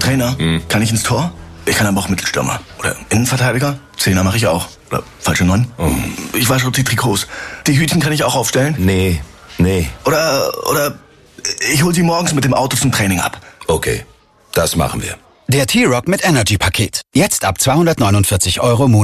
Trainer. Kann ich ins Tor? Ich kann aber auch Mittelstürmer. Oder Innenverteidiger? Zehner mache ich auch. Oder falsche 9? Ich wasche die Trikots. Die Hütchen kann ich auch aufstellen? Nee. Oder ich hol sie morgens mit dem Auto zum Training ab. Okay, das machen wir. Der T-Rock mit Energy-Paket. Jetzt ab 249 € Monat.